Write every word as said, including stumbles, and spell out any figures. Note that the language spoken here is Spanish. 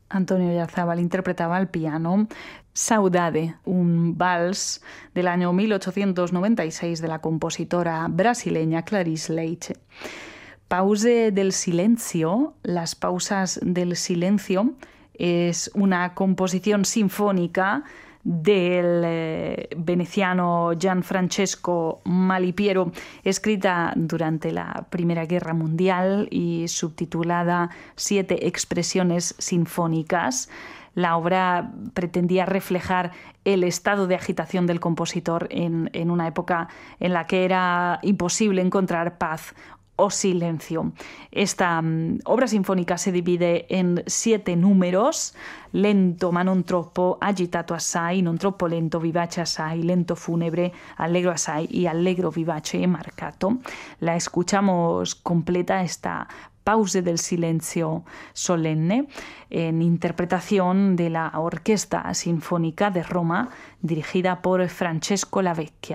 Antonio Oyarzábal interpretaba al piano Saudade, un vals del año mil ochocientos noventa y seis de la compositora brasileña Clarice Leite. Pause del silencio, las pausas del silencio, es una composición sinfónica del eh, veneciano Gianfrancesco Malipiero, escrita durante la Primera Guerra Mundial y subtitulada Siete expresiones sinfónicas. La obra pretendía reflejar el estado de agitación del compositor en, en una época en la que era imposible encontrar paz o silencio. Esta um, obra sinfónica se divide en siete números: lento ma non troppo, agitato assai, non troppo lento, vivace assai, lento fúnebre, allegro assai y allegro vivace marcato. La escuchamos completa, esta Pause del silencio solenne, en interpretación de la Orquesta Sinfónica de Roma, dirigida por Francesco Lavecchia.